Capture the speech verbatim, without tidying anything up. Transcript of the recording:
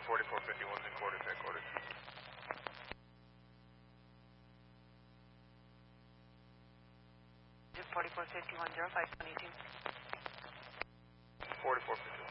forty-four fifty-one in quarters, headquarters. forty-four fifty-one, zero five twenty-two. forty-four fifty-one.